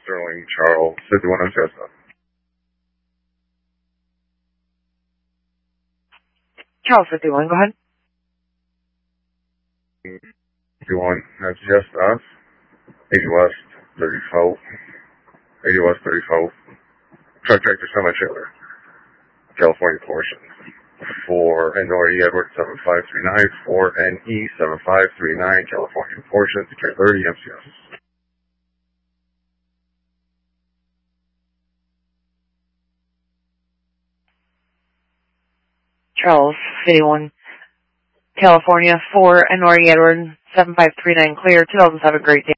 Sterling Charles 51 Chestnut. Charles 51, go ahead. 51, that's just us. 80 West 34. 80 West 34. Truck tractor semi-trailer. California portion. For NORE Edward 7539, for NE 7539, California portion, secure 30 MCS. Charles 51, California, for NORE Edward 7539, clear. 2007, great day.